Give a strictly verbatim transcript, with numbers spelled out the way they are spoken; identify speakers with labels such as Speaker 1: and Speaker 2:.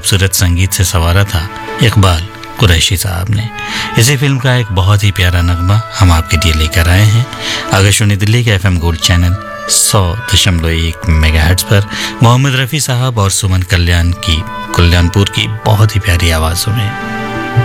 Speaker 1: खूबसूरत संगीत से संवारा था इकबाल कुरैशी साहब ने। इसी फिल्म का एक बहुत ही प्यारा नगमा हम आपके लिए लेकर आए हैं आकाशवाणी दिल्ली के एफएम गोल्ड चैनल सौ दशमलव एक मेगाहर्ट्ज पर मोहम्मद रफ़ी साहब और सुमन कल्याण की कल्याणपुर की बहुत ही प्यारी आवाज़ों में।